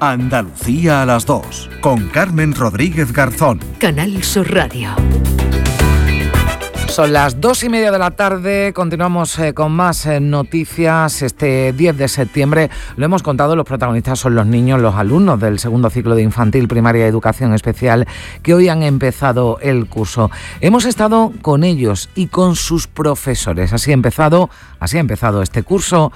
Andalucía a las 2, con Carmen Rodríguez Garzón. Canal Sur Radio. Son las 2:30 de la tarde, continuamos con más noticias. Este 10 de septiembre, lo hemos contado, los protagonistas son los niños, los alumnos del segundo ciclo de infantil, primaria y educación especial, que hoy han empezado el curso. Hemos estado con ellos y con sus profesores. Así ha empezado este curso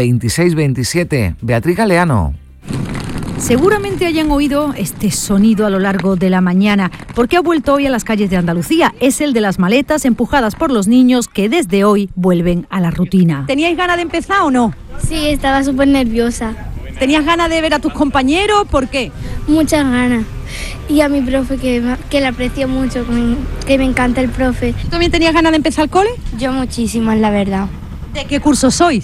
26-27. Beatriz Galeano. Seguramente hayan oído este sonido a lo largo de la mañana, porque ha vuelto hoy a las calles de Andalucía. Es el de las maletas empujadas por los niños que desde hoy vuelven a la rutina. ¿Teníais ganas de empezar o no? Sí, estaba súper nerviosa. ¿Tenías ganas de ver a tus compañeros? ¿Por qué? Muchas ganas. Y a mi profe, que le aprecio mucho, que me encanta el profe. ¿Tú también tenías ganas de empezar el cole? Yo muchísimas, la verdad. ¿De qué curso sois?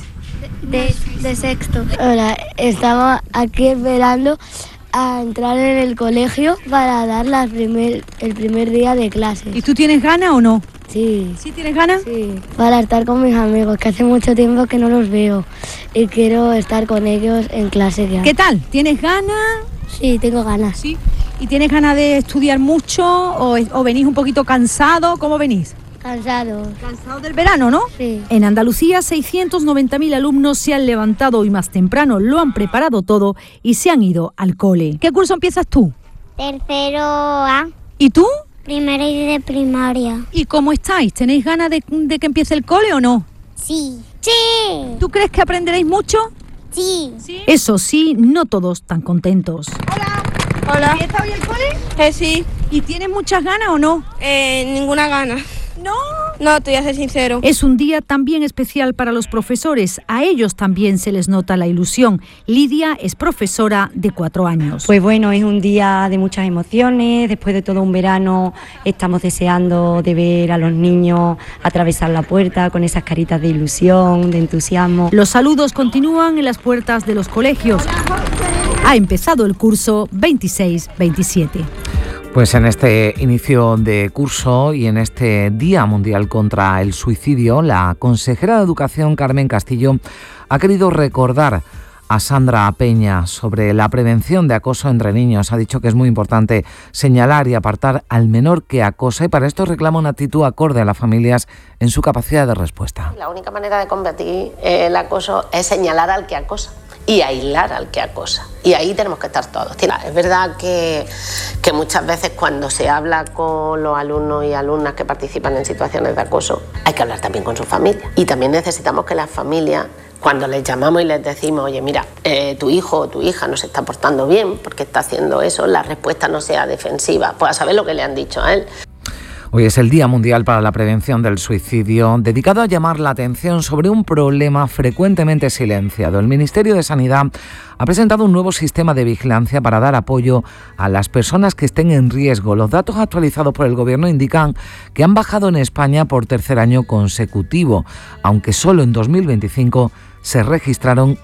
De sexto. Hola, estamos aquí esperando a entrar en el colegio para dar el primer día de clase. ¿Y tú tienes ganas o no? Sí. ¿Sí tienes ganas? Sí, para estar con mis amigos, que hace mucho tiempo que no los veo y quiero estar con ellos en clase ya. ¿Qué tal? ¿Tienes ganas? Sí, tengo ganas. ¿Sí? ¿Y tienes ganas de estudiar mucho o venís un poquito cansado? ¿Cómo venís? Cansado del verano, ¿no? Sí. En Andalucía, 690.000 alumnos se han levantado hoy más temprano, lo han preparado todo y se han ido al cole. ¿Qué curso empiezas tú? Tercero A. ¿Y tú? Primero y de primaria. ¿Y cómo estáis? ¿Tenéis ganas de que empiece el cole o no? Sí. Sí. ¿Tú crees que aprenderéis mucho? Sí. ¿Sí? Eso sí, no todos tan contentos. Hola. ¿Está hoy el cole? Sí. ¿Y tienes muchas ganas o no? Ninguna gana. No, te voy a ser sincero. Es un día también especial para los profesores. A ellos también se les nota la ilusión. Lidia es profesora de 4 años. Pues bueno, es un día de muchas emociones. Después de todo un verano estamos deseando de ver a los niños atravesar la puerta con esas caritas de ilusión, de entusiasmo. Los saludos continúan en las puertas de los colegios. Ha empezado el curso 26-27. Pues en este inicio de curso y en este Día Mundial contra el Suicidio, la consejera de Educación, Carmen Castillo, ha querido recordar a Sandra Peña sobre la prevención de acoso entre niños. Ha dicho que es muy importante señalar y apartar al menor que acosa y para esto reclama una actitud acorde a las familias en su capacidad de respuesta. La única manera de combatir el acoso es señalar al que acosa y aislar al que acosa. Y ahí tenemos que estar todos. Es verdad que muchas veces cuando se habla con los alumnos y alumnas que participan en situaciones de acoso, hay que hablar también con su familia. Y también necesitamos que las familias, cuando les llamamos y les decimos, oye, mira, tu hijo o tu hija no se está portando bien porque está haciendo eso, la respuesta no sea defensiva, pues a saber lo que le han dicho a él. Hoy es el Día Mundial para la Prevención del Suicidio, dedicado a llamar la atención sobre un problema frecuentemente silenciado. El Ministerio de Sanidad ha presentado un nuevo sistema de vigilancia para dar apoyo a las personas que estén en riesgo. Los datos actualizados por el Gobierno indican que han bajado en España por tercer año consecutivo, aunque solo en 2025 se registraron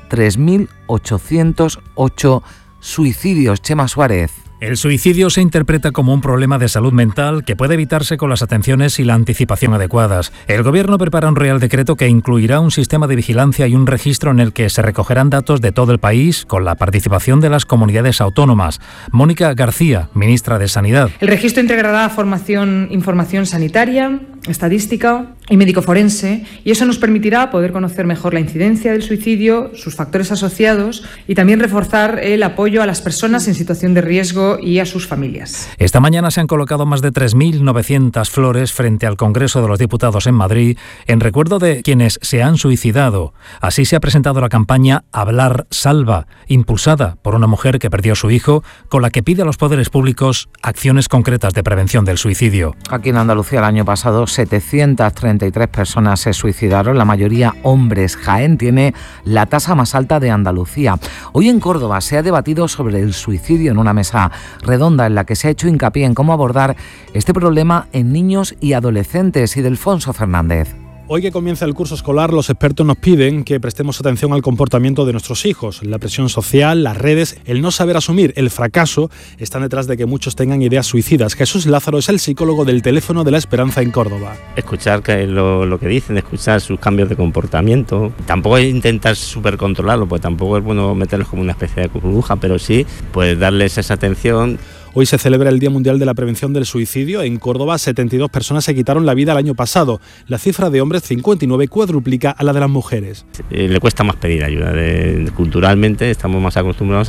3.808 suicidios. Chema Suárez. El suicidio se interpreta como un problema de salud mental que puede evitarse con las atenciones y la anticipación adecuadas. El Gobierno prepara un Real Decreto que incluirá un sistema de vigilancia y un registro en el que se recogerán datos de todo el país con la participación de las comunidades autónomas. Mónica García, ministra de Sanidad. El registro integrará información sanitaria, estadística y médico forense, y eso nos permitirá poder conocer mejor la incidencia del suicidio, sus factores asociados y también reforzar el apoyo a las personas en situación de riesgo y a sus familias. Esta mañana se han colocado más de 3.900 flores frente al Congreso de los Diputados en Madrid en recuerdo de quienes se han suicidado. Así se ha presentado la campaña Hablar Salva, impulsada por una mujer que perdió a su hijo, con la que pide a los poderes públicos acciones concretas de prevención del suicidio. Aquí en Andalucía el año pasado 733 personas se suicidaron, la mayoría hombres. Jaén tiene la tasa más alta de Andalucía. Hoy en Córdoba se ha debatido sobre el suicidio en una mesa redonda en la que se ha hecho hincapié en cómo abordar este problema en niños y adolescentes. Y Delfonso Fernández. Hoy que comienza el curso escolar, los expertos nos piden que prestemos atención al comportamiento de nuestros hijos. La presión social, las redes, el no saber asumir el fracaso están detrás de que muchos tengan ideas suicidas. Jesús Lázaro es el psicólogo del Teléfono de la Esperanza en Córdoba. Escuchar lo que dicen, escuchar sus cambios de comportamiento. Tampoco es intentar súper controlarlo, pues tampoco es bueno meterlos como una especie de burbuja, pero sí pues darles esa atención. Hoy se celebra el Día Mundial de la Prevención del Suicidio. En Córdoba, 72 personas se quitaron la vida el año pasado. La cifra de hombres, 59, cuadruplica a la de las mujeres. Le cuesta más pedir ayuda. Culturalmente estamos más acostumbrados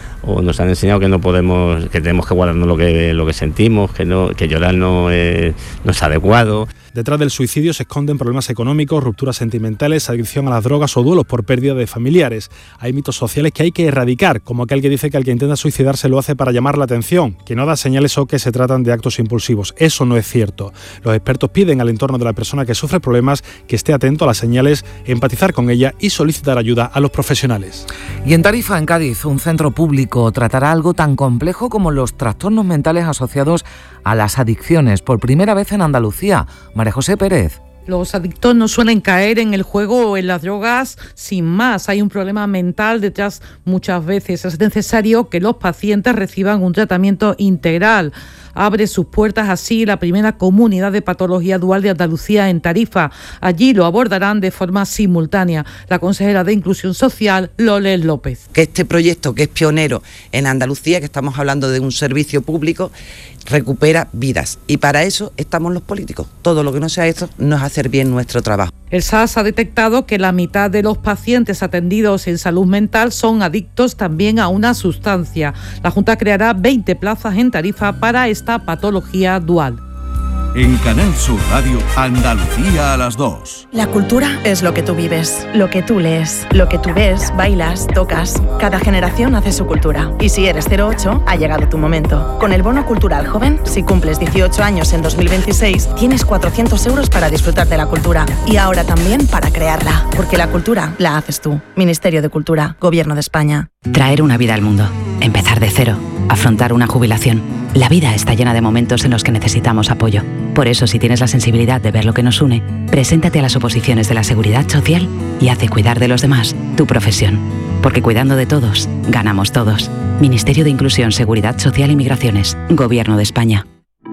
o nos han enseñado que no podemos, que tenemos que guardarnos lo que sentimos, que llorar no es adecuado. Detrás del suicidio se esconden problemas económicos, rupturas sentimentales, adicción a las drogas o duelos por pérdida de familiares. Hay mitos sociales que hay que erradicar, como aquel que dice que el que intenta suicidarse lo hace para llamar la atención, que no da señales o que se tratan de actos impulsivos. Eso no es cierto. Los expertos piden al entorno de la persona que sufre problemas que esté atento a las señales, empatizar con ella y solicitar ayuda a los profesionales. Y en Tarifa, en Cádiz, un centro público tratará algo tan complejo como los trastornos mentales asociados a las adicciones, por primera vez en Andalucía. María José Pérez. Los adictos no suelen caer en el juego o en las drogas sin más. Hay un problema mental detrás muchas veces. Es necesario que los pacientes reciban un tratamiento integral. Abre sus puertas así la primera comunidad de patología dual de Andalucía en Tarifa. Allí lo abordarán de forma simultánea la consejera de Inclusión Social, Loles López. Que este proyecto, que es pionero en Andalucía, que estamos hablando de un servicio público, recupera vidas. Y para eso estamos los políticos. Todo lo que no sea esto no es hacer bien nuestro trabajo. El SAS ha detectado que la mitad de los pacientes atendidos en salud mental son adictos también a una sustancia. La Junta creará 20 plazas en Tarifa para esta patología dual. En Canal Sur Radio, Andalucía a las 2. La cultura es lo que tú vives, lo que tú lees, lo que tú ves, bailas, tocas. Cada generación hace su cultura. Y si eres 08, ha llegado tu momento. Con el Bono Cultural Joven, si cumples 18 años en 2026, tienes 400 euros para disfrutar de la cultura. Y ahora también para crearla. Porque la cultura la haces tú. Ministerio de Cultura, Gobierno de España. Traer una vida al mundo. Empezar de cero. Afrontar una jubilación. La vida está llena de momentos en los que necesitamos apoyo. Por eso, si tienes la sensibilidad de ver lo que nos une, preséntate a las oposiciones de la Seguridad Social y haz de cuidar de los demás tu profesión. Porque cuidando de todos, ganamos todos. Ministerio de Inclusión, Seguridad Social y Migraciones. Gobierno de España.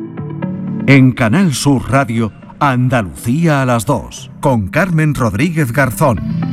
En Canal Sur Radio, Andalucía a las 2, con Carmen Rodríguez Garzón.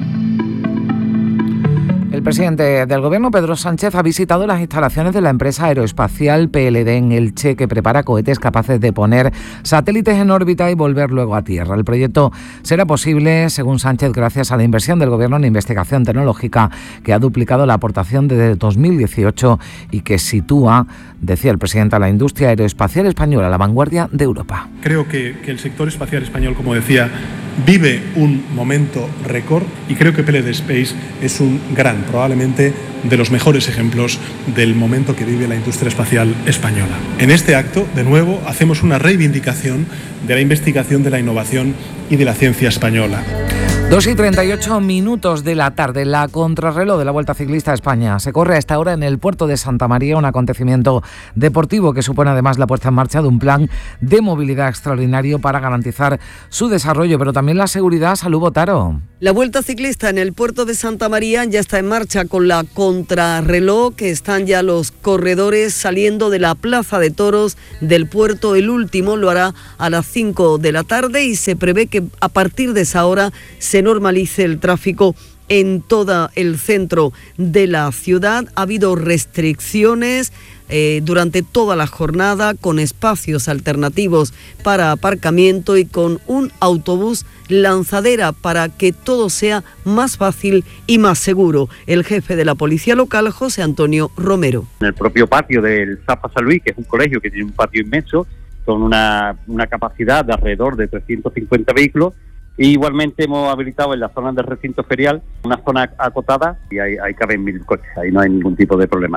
El presidente del Gobierno, Pedro Sánchez, ha visitado las instalaciones de la empresa aeroespacial PLD en Elche, que prepara cohetes capaces de poner satélites en órbita y volver luego a tierra. El proyecto será posible, según Sánchez, gracias a la inversión del Gobierno en investigación tecnológica, que ha duplicado la aportación desde 2018 y que sitúa, decía el presidente, a la industria aeroespacial española a la vanguardia de Europa. Creo que el sector espacial español, como decía, vive un momento récord y creo que PLD Space es un probablemente de los mejores ejemplos del momento que vive la industria espacial española. En este acto, de nuevo, hacemos una reivindicación de la investigación, de la innovación y de la ciencia española. 2:38 de la tarde, la contrarreloj de la Vuelta Ciclista a España. Se corre a esta hora en el puerto de Santa María, un acontecimiento deportivo que supone además la puesta en marcha de un plan de movilidad extraordinario para garantizar su desarrollo, pero también la seguridad. Salud, Botaro. La Vuelta Ciclista en el puerto de Santa María ya está en marcha con la contrarreloj, que están ya los corredores saliendo de la Plaza de Toros del puerto. El último lo hará a las 5 de la tarde y se prevé que a partir de esa hora se normalice el tráfico en todo el centro de la ciudad. Ha habido restricciones durante toda la jornada, con espacios alternativos para aparcamiento y con un autobús lanzadera para que todo sea más fácil y más seguro. El jefe de la policía local, José Antonio Romero. En el propio patio del Zafa San Luis, que es un colegio que tiene un patio inmenso, con una capacidad de alrededor de 350 vehículos, y igualmente hemos habilitado en la zona del recinto ferial una zona acotada y ahí caben 1000 coches, ahí no hay ningún tipo de problema.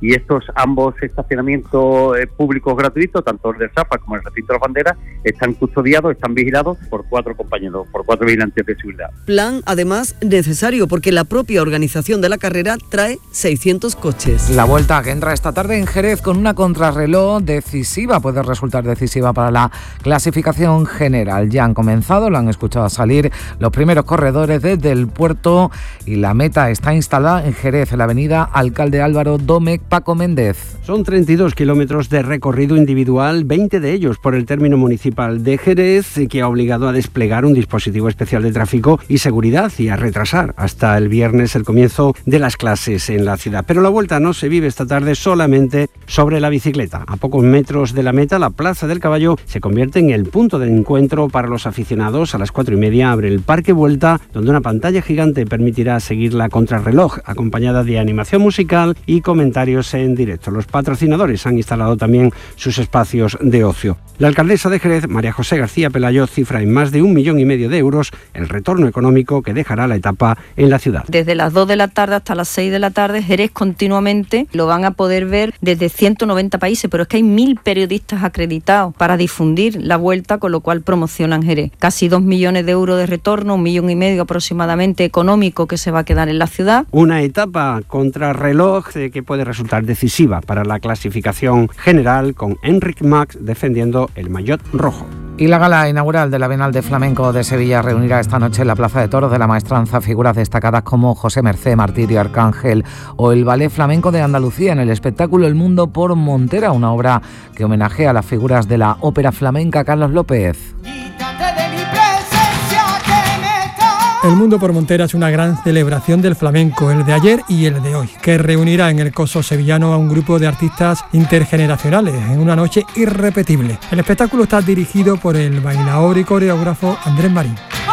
y estos ambos estacionamientos públicos gratuitos, tanto el del Safa como el recinto de las banderas, están custodiados, están vigilados por 4 compañeros, por 4 vigilantes de seguridad. Plan, además, necesario porque la propia organización de la carrera trae 600 coches. La vuelta que entra esta tarde en Jerez con una contrarreloj decisiva, puede resultar decisiva para la clasificación general. Ya han comenzado, lo han escuchado salir los primeros corredores desde el puerto y la meta está instalada en Jerez, en la avenida Alcalde Álvaro Domecq Paco Méndez. Son 32 kilómetros de recorrido individual, 20 de ellos por el término municipal de Jerez, que ha obligado a desplegar un dispositivo especial de tráfico y seguridad y a retrasar hasta el viernes el comienzo de las clases en la ciudad. Pero la vuelta no se vive esta tarde solamente sobre la bicicleta. A pocos metros de la meta, la Plaza del Caballo se convierte en el punto de encuentro para los aficionados. A las 4:30 abre el Parque Vuelta, donde una pantalla gigante permitirá seguir la contrarreloj, acompañada de animación musical y comentarios en directo. Los patrocinadores han instalado también sus espacios de ocio. La alcaldesa de Jerez, María José García Pelayo, cifra en más de 1,5 millones de euros el retorno económico que dejará la etapa en la ciudad. Desde las 2 de la tarde hasta las 6 de la tarde, Jerez continuamente lo van a poder ver desde 190 países, pero es que hay 1.000 periodistas acreditados para difundir la vuelta, con lo cual promocionan Jerez. Casi 2 millones de euros de retorno, 1,5 millones aproximadamente económico que se va a quedar en la ciudad. Una etapa contrarreloj que puede resultar decisiva para la clasificación general, con Enric Mas defendiendo el maillot rojo. Y la gala inaugural de la Bienal de Flamenco de Sevilla reunirá esta noche en la Plaza de Toros de la Maestranza figuras destacadas como José Mercé, Martirio Arcángel o el Ballet Flamenco de Andalucía en el espectáculo El Mundo por Montera, una obra que homenajea a las figuras de la ópera flamenca Carlos López. El Mundo por Montera es una gran celebración del flamenco, el de ayer y el de hoy, que reunirá en el Coso sevillano a un grupo de artistas intergeneracionales en una noche irrepetible. El espectáculo está dirigido por el bailaor y coreógrafo Andrés Marín.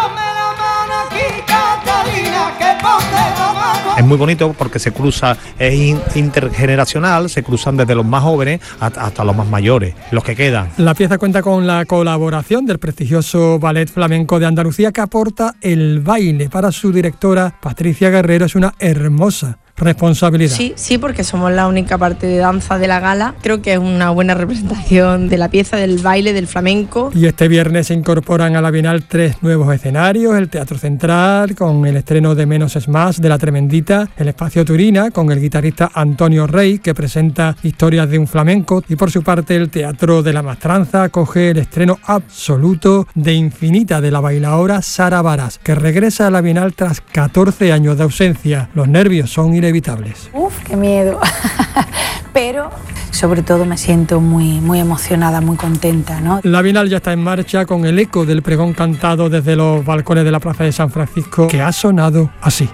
Es muy bonito porque se cruza, es intergeneracional, se cruzan desde los más jóvenes hasta los más mayores, los que quedan. La pieza cuenta con la colaboración del prestigioso Ballet Flamenco de Andalucía, que aporta el baile. Para su directora, Patricia Guerrero, es una hermosa responsabilidad. Sí, porque somos la única parte de danza de la gala. Creo que es una buena representación de la pieza, del baile, del flamenco. Y este viernes se incorporan a la Bienal 3 nuevos escenarios: el Teatro Central, con el estreno de Menos es Más, de La Tremendita; el Espacio Turina, con el guitarrista Antonio Rey, que presenta historias de un flamenco; y por su parte el Teatro de la Maestranza acoge el estreno absoluto de Infinita, de la bailaora Sara Varas, que regresa a la Bienal tras 14 años de ausencia. Los nervios son inevitables. Qué miedo. Pero sobre todo me siento muy emocionada, muy contenta, ¿no? La Bienal ya está en marcha, con el eco del pregón cantado desde los balcones de la Plaza de San Francisco, que ha sonado así.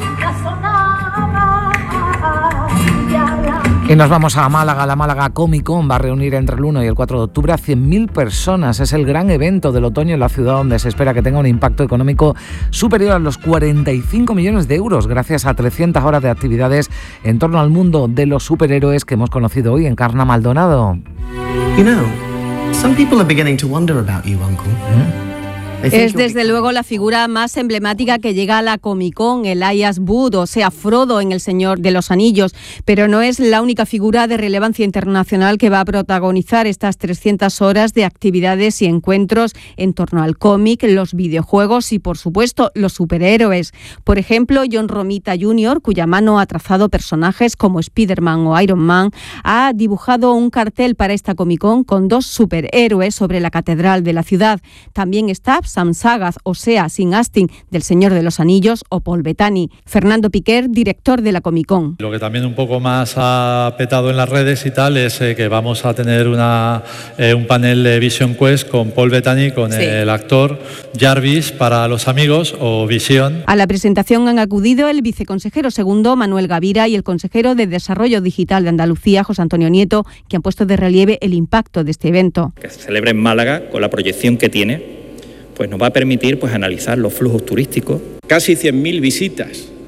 Y nos vamos a Málaga. La Málaga Comic Con va a reunir entre el 1 y el 4 de octubre a 100.000 personas. Es el gran evento del otoño en la ciudad, donde se espera que tenga un impacto económico superior a los 45 millones de euros, gracias a 300 horas de actividades en torno al mundo de los superhéroes que hemos conocido hoy. Encarna Maldonado. You know, some people are beginning to wonder about you, Uncle. Es desde luego la figura más emblemática que llega a la Comic Con, el Elias Wood, o sea, Frodo en El Señor de los Anillos, pero no es la única figura de relevancia internacional que va a protagonizar estas 300 horas de actividades y encuentros en torno al cómic, los videojuegos y, por supuesto, los superhéroes. Por ejemplo, John Romita Jr., cuya mano ha trazado personajes como Spider-Man o Iron Man, ha dibujado un cartel para esta Comic Con con 2 superhéroes sobre la catedral de la ciudad. También está Sam Sagaz, o sea, Sin Astin, del Señor de los Anillos, o Paul Bettany. Fernando Piquer, director de la Comic Con. Lo que también un poco más ha petado en las redes y tal es que vamos a tener un panel de Vision Quest con Paul Bettany, con el actor Jarvis para los amigos, o Visión. A la presentación han acudido el viceconsejero segundo, Manuel Gavira, y el consejero de Desarrollo Digital de Andalucía, José Antonio Nieto, que han puesto de relieve el impacto de este evento. Que se celebra en Málaga, con la proyección que tiene, pues nos va a permitir analizar los flujos turísticos. Casi 100.000 visitas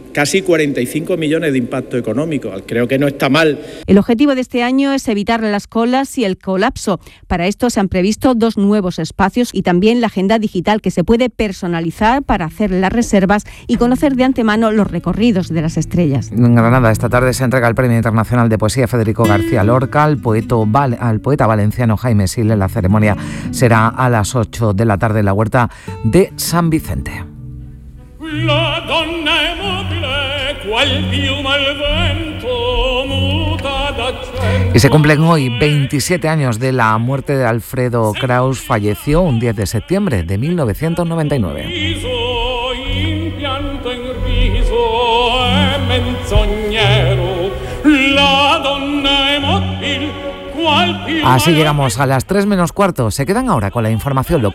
casi 45 millones de impacto económico. Creo que no está mal. El objetivo de este año es evitar las colas y el colapso. Para esto se han previsto 2 nuevos espacios y también la agenda digital que se puede personalizar para hacer las reservas y conocer de antemano los recorridos de las estrellas. En Granada esta tarde se entrega el Premio Internacional de Poesía Federico García Lorca al poeta valenciano Jaime Sile. La ceremonia será a las 8 de la tarde en la huerta de San Vicente. La donna è mobile, qual piuma al vento, muta d'accento. Y se cumplen hoy 27 años de la muerte de Alfredo Kraus. Falleció un 10 de septiembre de 1999. Impianto in riso è menzognero, la donna è mobile, qual piuma. Así llegamos a las 3 menos cuarto. Se quedan ahora con la información local.